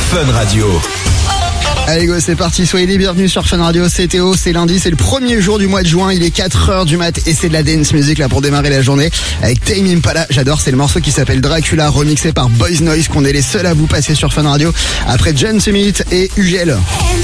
Fun Radio. Allez go, c'est parti, soyez les bienvenus sur Fun Radio, c'est Théo, c'est lundi, c'est le premier jour du mois de juin, il est 4h du mat et c'est de la dance music là pour démarrer la journée avec Tame Impala, j'adore, c'est le morceau qui s'appelle Dracula, remixé par Boys Noise qu'on est les seuls à vous passer sur Fun Radio après John Summit et UGL.